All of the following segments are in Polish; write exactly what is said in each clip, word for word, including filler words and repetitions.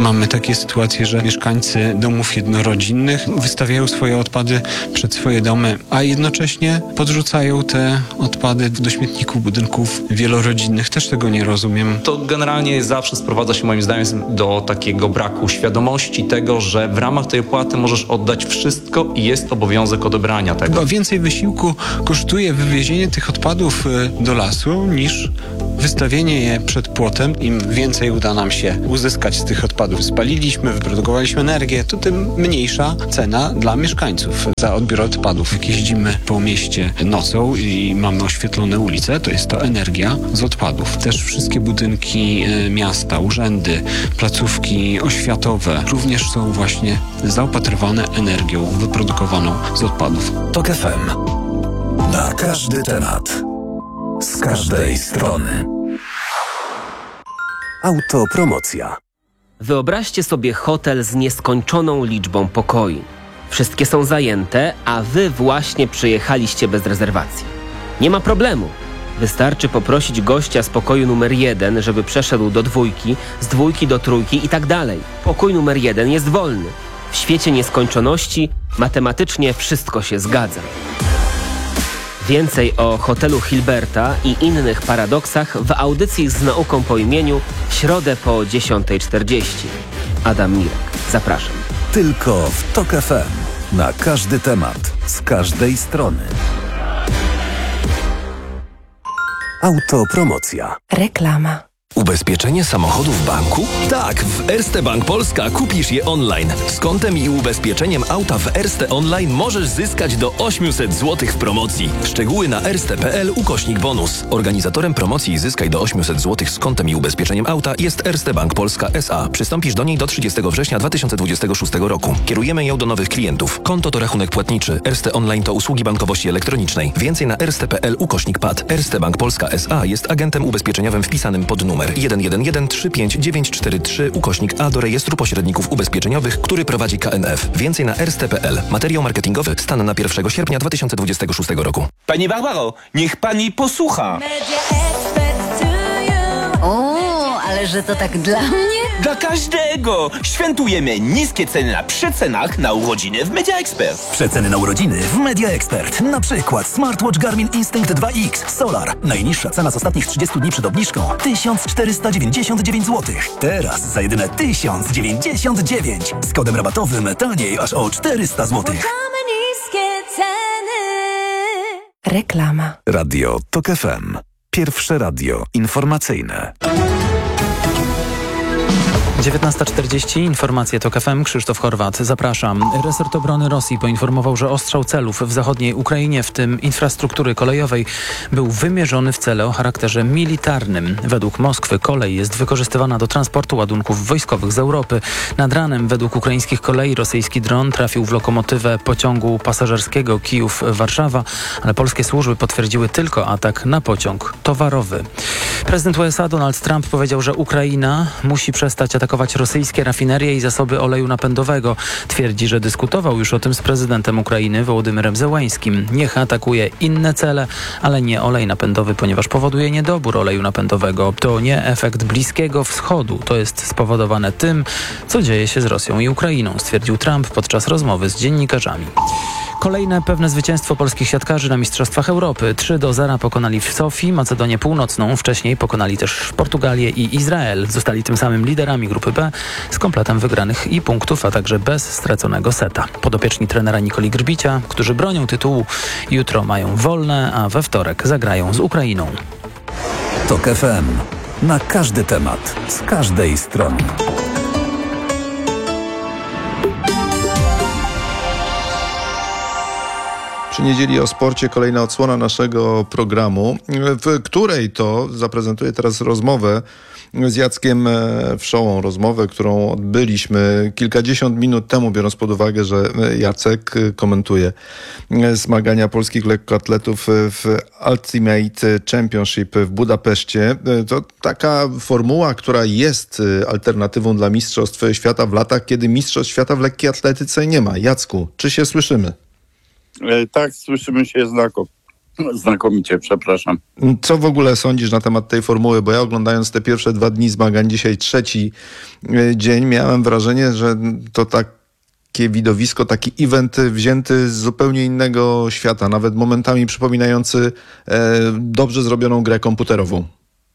Mamy takie sytuacje, że mieszkańcy domów jednorodzinnych wystawiają swoje odpady przed swoje domy, a jednocześnie podrzucają te odpady do śmietników budynków wielorodzinnych. Też tego nie rozumiem. To generalnie zawsze sprowadza się moim zdaniem do takiego braku świadomości tego, że w ramach tej opłaty możesz oddać wszystko i jest obowiązek odebrania tego. Chyba więcej wysiłku kosztuje wywiezienie tych odpadów do lasu niż wystawienie je przed płotem. Im więcej uda nam się uzyskać z tych odpadów. Spaliliśmy, wyprodukowaliśmy energię, to tym mniejsza cena dla mieszkańców za odbiór odpadów. Jak jeździmy po mieście nocą i mamy oświetlone ulice, to jest to energia z odpadów. Też wszystkie budynki miasta, urzędy, placówki oświatowe również są właśnie zaopatrywane energią wyprodukowaną z odpadów. TOK F M. Na każdy temat. Z każdej strony. Autopromocja. Wyobraźcie sobie hotel z nieskończoną liczbą pokoi. Wszystkie są zajęte, a wy właśnie przyjechaliście bez rezerwacji. Nie ma problemu. Wystarczy poprosić gościa z pokoju numer jeden, żeby przeszedł do dwójki, z dwójki do trójki i tak dalej. Pokój numer jeden jest wolny. W świecie nieskończoności matematycznie wszystko się zgadza. Więcej o hotelu Hilberta i innych paradoksach w audycji z nauką po imieniu w środę po dziesiątej czterdzieści. Adam Mirek. Zapraszam. Tylko w TOK F M. Na każdy temat. Z każdej strony. Autopromocja. Reklama. Ubezpieczenie samochodu w banku? Tak, w Erste Bank Polska kupisz je online. Z kontem i ubezpieczeniem auta w Erste Online możesz zyskać do osiemset złotych w promocji. Szczegóły na erste kropka p l ukośnik bonus. Organizatorem promocji Zyskaj do osiemset złotych z kontem i ubezpieczeniem auta jest Erste Bank Polska S A. Przystąpisz do niej do trzydziestego września dwa tysiące dwudziestego szóstego roku. Kierujemy ją do nowych klientów. Konto to rachunek płatniczy. Erste Online to usługi bankowości elektronicznej. Więcej na erste kropka p l ukośnik p a d. Erste Bank Polska S A jest agentem ubezpieczeniowym wpisanym pod numer jeden jeden jeden trzy pięć dziewięć cztery trzy ukośnik A do rejestru pośredników ubezpieczeniowych, który prowadzi K N F. Więcej na erste kropka p l. Materiał marketingowy stan na pierwszego sierpnia dwa tysiące dwudziestego szóstego roku. Pani Barbaro, niech pani posłucha. O, ale że to tak dla mnie? Dla każdego! Świętujemy niskie ceny na przecenach na urodziny w Media Expert. Przeceny na urodziny w Media Expert. Na przykład smartwatch Garmin Instinct dwa X Solar. Najniższa cena z ostatnich trzydziestu dni przed obniżką tysiąc czterysta dziewięćdziesiąt dziewięć złotych. Teraz za jedyne tysiąc dziewięćdziesiąt dziewięć. Z kodem rabatowym taniej aż o czterysta złotych. Niskie ceny. Reklama. Radio TOK F M. Pierwsze radio informacyjne. dziewiętnasta czterdzieści, informacje TOK F M, Krzysztof Horwat, zapraszam. Resort Obrony Rosji poinformował, że ostrzał celów w zachodniej Ukrainie, w tym infrastruktury kolejowej, był wymierzony w cele o charakterze militarnym. Według Moskwy kolej jest wykorzystywana do transportu ładunków wojskowych z Europy. Nad ranem, według ukraińskich kolei, rosyjski dron trafił w lokomotywę pociągu pasażerskiego Kijów-Warszawa, ale polskie służby potwierdziły tylko atak na pociąg towarowy. Prezydent U S A Donald Trump powiedział, że Ukraina musi przestać atakować rosyjskie rafinerie i zasoby oleju napędowego. Twierdzi, że dyskutował już o tym z prezydentem Ukrainy Wołodymyrem Zełańskim. Niech atakuje inne cele, ale nie olej napędowy, ponieważ powoduje niedobór oleju napędowego. To nie efekt Bliskiego Wschodu. To jest spowodowane tym, co dzieje się z Rosją i Ukrainą, stwierdził Trump podczas rozmowy z dziennikarzami. Kolejne pewne zwycięstwo polskich siatkarzy na Mistrzostwach Europy. trzy do zera pokonali w Sofii Macedonię Północną. Wcześniej pokonali też Portugalię i Izrael. Zostali tym samym liderami grupy B z kompletem wygranych i punktów, a także bez straconego seta. Podopieczni trenera Nikoli Grbicia, którzy bronią tytułu, jutro mają wolne, a we wtorek zagrają z Ukrainą. TOK F M. Na każdy temat. Z każdej strony. Przy niedzieli o sporcie kolejna odsłona naszego programu, w której to zaprezentuję teraz rozmowę z Jackiem Wszołą. Rozmowę, którą odbyliśmy kilkadziesiąt minut temu, biorąc pod uwagę, że Jacek komentuje zmagania polskich lekkoatletów w Ultimate Championship w Budapeszcie. To taka formuła, która jest alternatywą dla Mistrzostw Świata w latach, kiedy Mistrzostw Świata w lekkiej atletyce nie ma. Jacku, czy się słyszymy? Tak, słyszymy się znakomicie. Znakomicie, przepraszam. Co w ogóle sądzisz na temat tej formuły? Bo ja oglądając te pierwsze dwa dni zmagań, dzisiaj trzeci dzień, miałem wrażenie, że to takie widowisko, taki event wzięty z zupełnie innego świata, nawet momentami przypominający e, dobrze zrobioną grę komputerową.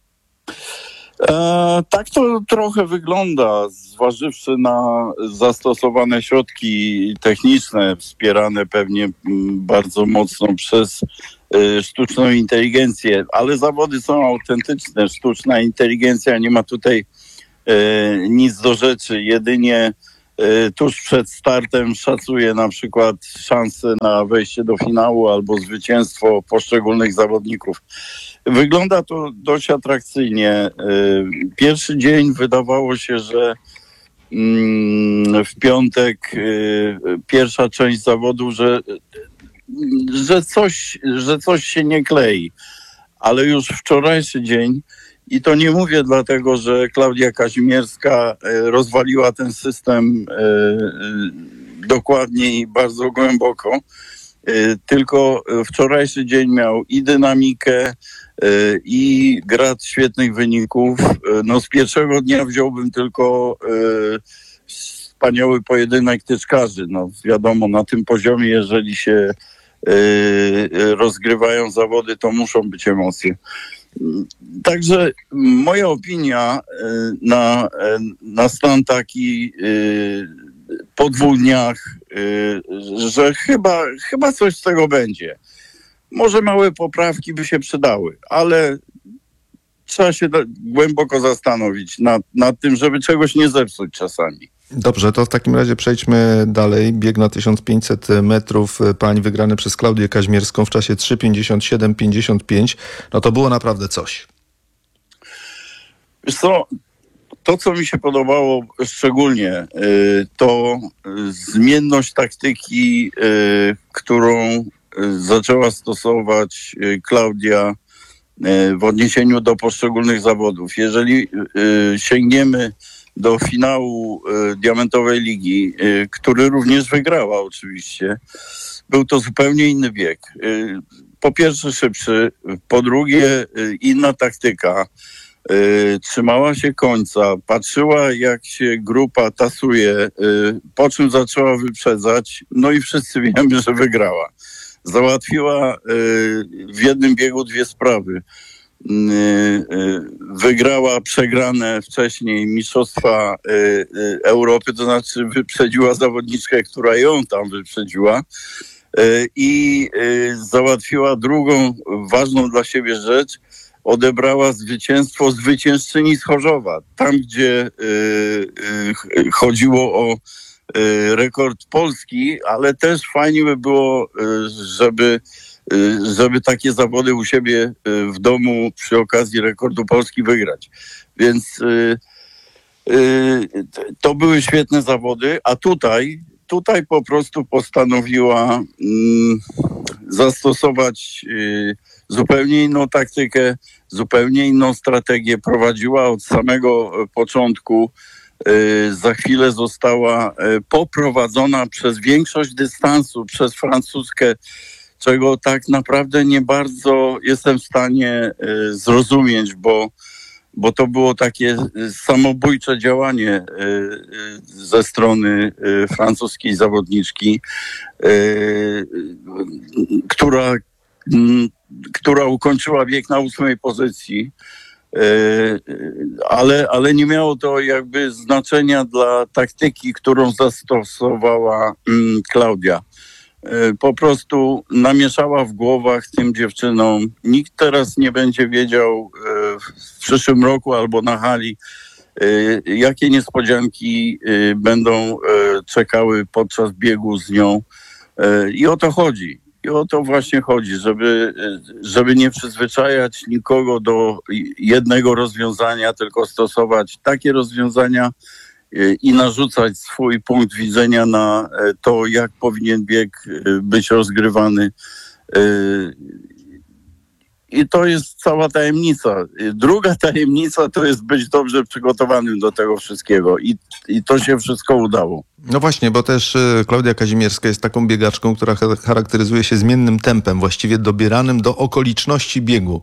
E, tak to trochę wygląda, zważywszy na zastosowane środki techniczne, wspierane pewnie m, bardzo mocno przez e, sztuczną inteligencję, ale zawody są autentyczne. Sztuczna inteligencja nie ma tutaj e, nic do rzeczy, jedynie e, tuż przed startem szacuje na przykład szanse na wejście do finału albo zwycięstwo poszczególnych zawodników. Wygląda to dość atrakcyjnie. Pierwszy dzień wydawało się, że w piątek pierwsza część zawodu, że, że, coś, że coś się nie klei. Ale już wczorajszy dzień, i to nie mówię dlatego, że Klaudia Kazimierska rozwaliła ten system dokładnie i bardzo głęboko, tylko wczorajszy dzień miał i dynamikę, i grad świetnych wyników. No z pierwszego dnia wziąłbym tylko wspaniały pojedynek tyczkarzy. No wiadomo, na tym poziomie, jeżeli się rozgrywają zawody, to muszą być emocje. Także moja opinia na, na stan taki po dwóch dniach, że chyba, chyba coś z tego będzie. Może małe poprawki by się przydały, ale trzeba się głęboko zastanowić nad, nad tym, żeby czegoś nie zepsuć czasami. Dobrze, to w takim razie przejdźmy dalej. Bieg na tysiąc pięćset metrów pań wygrany przez Klaudię Kazimierską w czasie trzy pięćdziesiąt siedem pięćdziesiąt pięć. No to było naprawdę coś. Wiesz co, to co mi się podobało szczególnie, to zmienność taktyki, którą zaczęła stosować Klaudia w odniesieniu do poszczególnych zawodów. Jeżeli sięgniemy do finału Diamentowej Ligi, który również wygrała oczywiście, był to zupełnie inny bieg. Po pierwsze szybszy, po drugie inna taktyka. Trzymała się końca, patrzyła jak się grupa tasuje, po czym zaczęła wyprzedzać, no i wszyscy wiemy, że wygrała. Załatwiła w jednym biegu dwie sprawy. Wygrała przegrane wcześniej Mistrzostwa Europy, to znaczy wyprzedziła zawodniczkę, która ją tam wyprzedziła i załatwiła drugą ważną dla siebie rzecz. Odebrała zwycięstwo zwyciężczyni z Chorzowa. Tam, gdzie chodziło o rekord Polski, ale też fajnie by było, żeby, żeby takie zawody u siebie w domu przy okazji rekordu Polski wygrać. Więc to były świetne zawody, a tutaj, tutaj po prostu postanowiła zastosować zupełnie inną taktykę, zupełnie inną strategię. Prowadziła od samego początku. Za chwilę została poprowadzona przez większość dystansu przez Francuzkę, czego tak naprawdę nie bardzo jestem w stanie zrozumieć, bo, bo to było takie samobójcze działanie ze strony francuskiej zawodniczki, która, która ukończyła bieg na ósmej pozycji. Ale, ale nie miało to jakby znaczenia dla taktyki, którą zastosowała Klaudia. Po prostu namieszała w głowach tym dziewczynom. Nikt teraz nie będzie wiedział w przyszłym roku albo na hali, jakie niespodzianki będą czekały podczas biegu z nią. I o to chodzi. I o to właśnie chodzi, żeby, żeby nie przyzwyczajać nikogo do jednego rozwiązania, tylko stosować takie rozwiązania i narzucać swój punkt widzenia na to, jak powinien bieg być rozgrywany. I to jest cała tajemnica. Druga tajemnica to jest być dobrze przygotowanym do tego wszystkiego. I, i to się wszystko udało. No właśnie, bo też y, Klaudia Kazimierska jest taką biegaczką, która cha- charakteryzuje się zmiennym tempem, właściwie dobieranym do okoliczności biegu.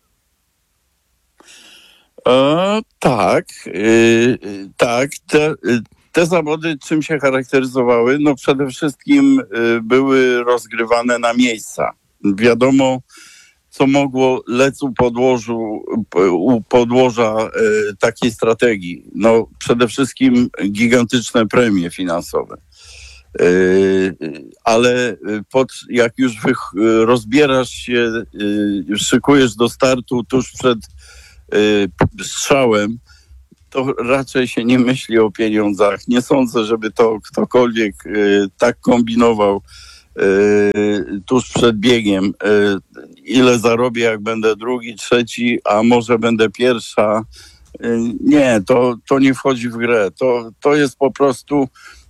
E, tak, y, tak. Te, te zawody czym się charakteryzowały? No przede wszystkim y, były rozgrywane na miejsca. Wiadomo, co mogło lec u podłożu, u podłoża e, takiej strategii. No przede wszystkim gigantyczne premie finansowe. E, ale pod, jak już wych, rozbierasz się, e, szykujesz do startu tuż przed e, strzałem, to raczej się nie myśli o pieniądzach. Nie sądzę, żeby to ktokolwiek e, tak kombinował tuż przed biegiem, ile zarobię, jak będę drugi, trzeci, a może będę pierwsza. Nie, to, to nie wchodzi w grę. To, to jest po prostu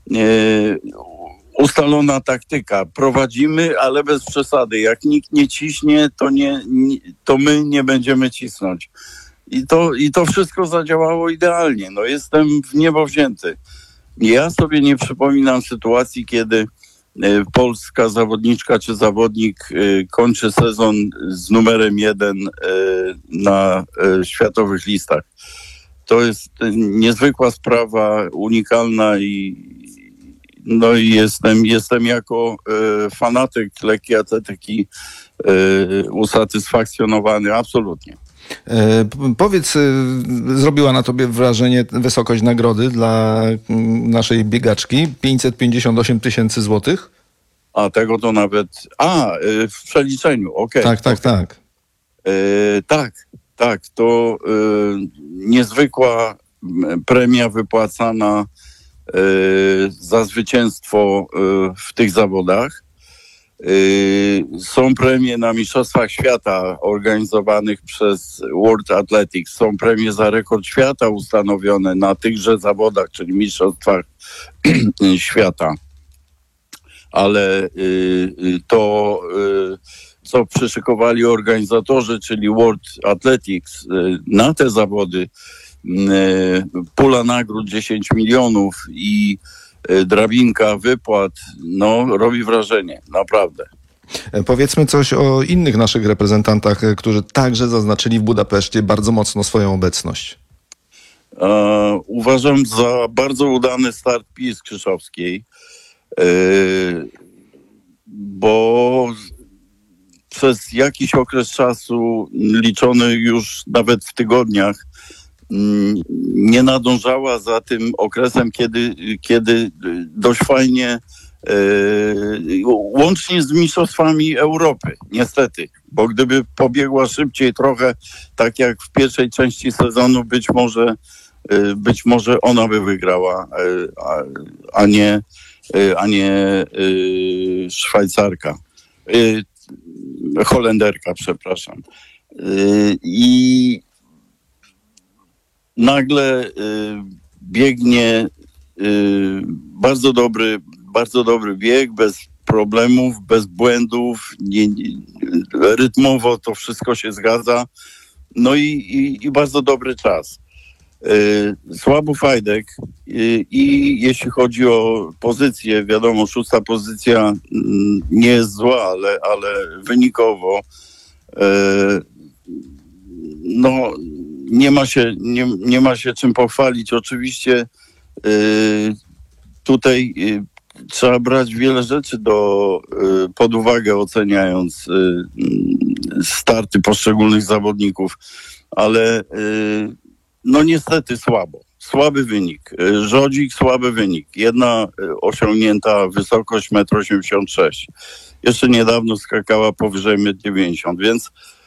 ustalona taktyka. Prowadzimy, ale bez przesady. Jak nikt nie ciśnie, to, nie, to my nie będziemy cisnąć. I to, i to wszystko zadziałało idealnie. No, jestem w niebo wzięty. Ja sobie nie przypominam sytuacji, kiedy polska zawodniczka czy zawodnik kończy sezon z numerem jeden na światowych listach. To jest niezwykła sprawa, unikalna i no i jestem, jestem jako fanatyk lekkiej atletyki usatysfakcjonowany absolutnie. E, p- powiedz, y, zrobiła na tobie wrażenie wysokość nagrody dla mm, naszej biegaczki? pięćset pięćdziesiąt osiem tysięcy złotych? A tego to nawet... A, y, w przeliczeniu, okej. Tak, tak, tak. Y, tak, tak. To y, niezwykła m, premia wypłacana y, za zwycięstwo y, w tych zawodach. Y, Są premie na Mistrzostwach Świata organizowanych przez World Athletics. Są premie za rekord świata ustanowione na tychże zawodach, czyli Mistrzostwach Świata. Ale y, y, to, y, co przyszykowali organizatorzy, czyli World Athletics, y, na te zawody, y, pula nagród dziesięć milionów i y, drabinka wypłat, no robi wrażenie, naprawdę. E, Powiedzmy coś o innych naszych reprezentantach, e, którzy także zaznaczyli w Budapeszcie bardzo mocno swoją obecność. E, uważam za bardzo udany start Pii Skrzyszowskiej, e, bo przez jakiś okres czasu, liczony już nawet w tygodniach, mm, nie nadążała za tym okresem, kiedy, kiedy dość fajnie, e, łącznie z mistrzostwami Europy, niestety, bo gdyby pobiegła szybciej trochę, tak jak w pierwszej części sezonu, być może, e, być może ona by wygrała, e, a, a nie, e, a nie e, Szwajcarka. E, Holenderka, przepraszam. E, I nagle y, biegnie y, bardzo dobry, bardzo dobry bieg, bez problemów, bez błędów, nie, nie, rytmowo to wszystko się zgadza. No i, i, i bardzo dobry czas. Y, Słabo Fajdek y, i jeśli chodzi o pozycję, wiadomo, szósta pozycja y, nie jest zła, ale, ale wynikowo y, no nie ma się, nie, nie ma się czym pochwalić. Oczywiście y, tutaj y, trzeba brać wiele rzeczy do, y, pod uwagę, oceniając y, y, starty poszczególnych zawodników, ale y, no niestety słabo. Słaby wynik. Y, Żodzik, słaby wynik. Jedna y, osiągnięta wysokość metr osiemdziesiąt sześć. Jeszcze niedawno skakała powyżej metr dziewięćdziesiąt, więc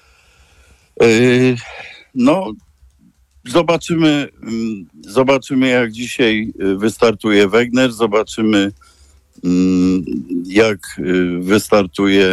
y, no zobaczymy, mm, zobaczymy jak dzisiaj y, wystartuje Wegner, zobaczymy mm, jak y, wystartuje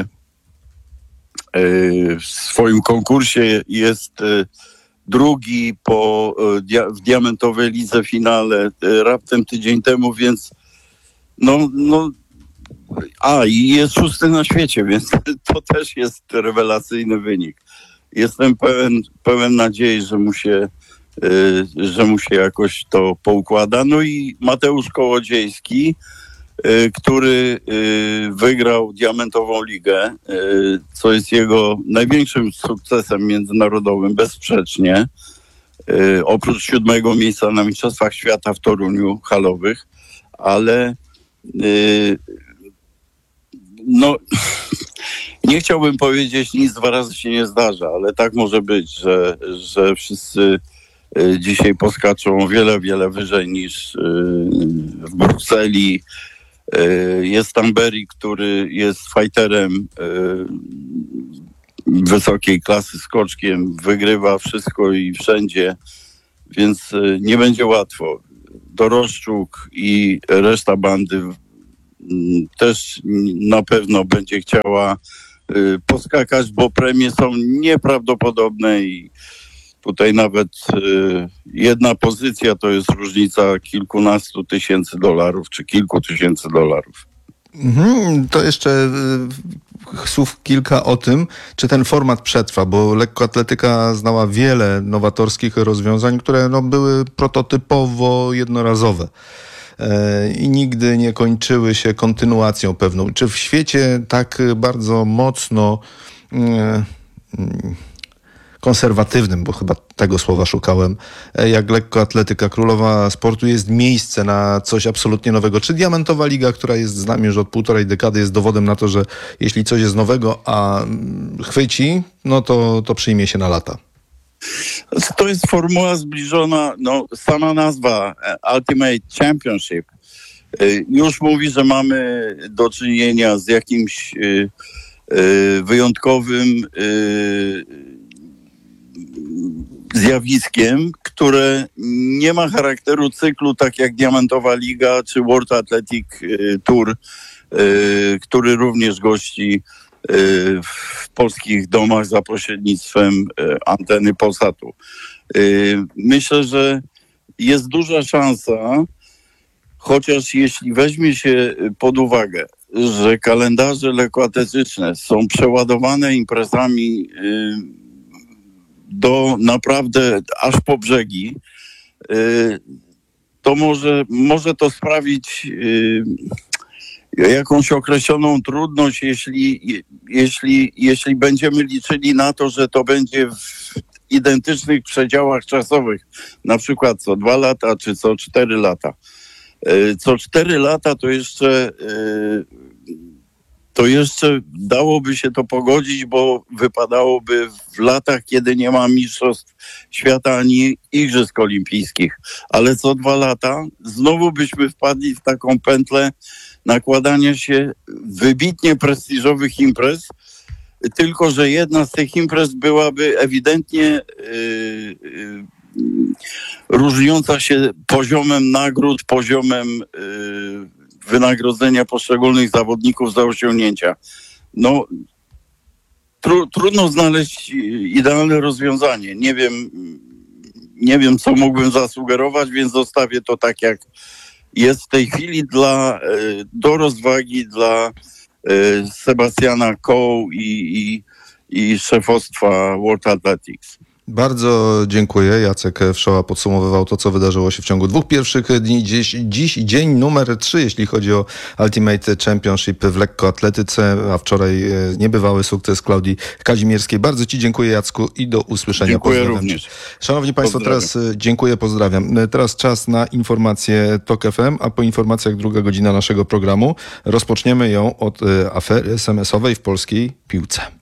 y, w swoim konkursie. Jest y, drugi po, y, dia- w diamentowej lidze finale y, raptem tydzień temu, więc no, no a i jest szósty na świecie, więc to też jest rewelacyjny wynik. jestem pełen, pełen nadziei, że mu się, y, że mu się jakoś to poukłada. No i Mateusz Kołodziejski, y, który y, wygrał Diamentową Ligę, y, co jest jego największym sukcesem międzynarodowym, bezsprzecznie. Y, oprócz siódmego miejsca na Mistrzostwach Świata w Toruniu halowych, ale y, no nie chciałbym powiedzieć, nic dwa razy się nie zdarza, ale tak może być, że, że wszyscy y, dzisiaj poskaczą o wiele, wiele wyżej niż y, w Brukseli. Y, jest tam Berry, który jest fighterem y, wysokiej klasy, skoczkiem, wygrywa wszystko i wszędzie, więc y, nie będzie łatwo. Dorożczuk i reszta bandy y, też na pewno będzie chciała y, poskakać, bo premie są nieprawdopodobne i tutaj nawet y, jedna pozycja to jest różnica kilkunastu tysięcy dolarów, czy kilku tysięcy dolarów. Mhm, to jeszcze y, słów kilka o tym, czy ten format przetrwa, bo lekkoatletyka znała wiele nowatorskich rozwiązań, które no, były prototypowo jednorazowe y, i nigdy nie kończyły się kontynuacją pewną. Czy w świecie tak bardzo mocno y, y, konserwatywnym, bo chyba tego słowa szukałem, jak lekkoatletyka, królowa sportu, jest miejsce na coś absolutnie nowego? Czy Diamentowa Liga, która jest z nami już od półtorej dekady, jest dowodem na to, że jeśli coś jest nowego, a chwyci, no to, to przyjmie się na lata? To jest formuła zbliżona, no sama nazwa Ultimate Championship już mówi, że mamy do czynienia z jakimś y, y, wyjątkowym y, zjawiskiem, które nie ma charakteru cyklu, tak jak Diamentowa Liga czy World Athletic Tour, który również gości w polskich domach za pośrednictwem anteny Polsatu. Myślę, że jest duża szansa, chociaż jeśli weźmie się pod uwagę, że kalendarze lekkoatletyczne są przeładowane imprezami do naprawdę aż po brzegi, to może, może to sprawić jakąś określoną trudność, jeśli, jeśli, jeśli będziemy liczyli na to, że to będzie w identycznych przedziałach czasowych, na przykład co dwa lata, czy co cztery lata. Co cztery lata to jeszcze to jeszcze dałoby się to pogodzić, bo wypadałoby w latach, kiedy nie ma mistrzostw świata ani igrzysk olimpijskich. Ale co dwa lata znowu byśmy wpadli w taką pętlę nakładania się wybitnie prestiżowych imprez, tylko że jedna z tych imprez byłaby ewidentnie yy, yy, różniąca się poziomem nagród, poziomem yy, wynagrodzenia poszczególnych zawodników za osiągnięcia. No, tru, trudno znaleźć idealne rozwiązanie. Nie wiem, nie wiem, co mógłbym zasugerować, więc zostawię to tak, jak jest w tej chwili dla, do rozwagi dla Sebastiana Coe i, i, i szefostwa World Athletics. Bardzo dziękuję. Jacek Wszoła podsumowywał to, co wydarzyło się w ciągu dwóch pierwszych dni. Dziś, dziś dzień numer trzy, jeśli chodzi o Ultimate Championship w lekkoatletyce, a wczoraj niebywały sukces Klaudii Kazimierskiej. Bardzo Ci dziękuję, Jacku, i do usłyszenia. Dziękuję pozdrawiam. również. Szanowni Państwo, pozdrawiam. Teraz dziękuję, pozdrawiam. Teraz czas na informacje TOK F M, a po informacjach druga godzina naszego programu. Rozpoczniemy ją od afery es em esowej w polskiej piłce.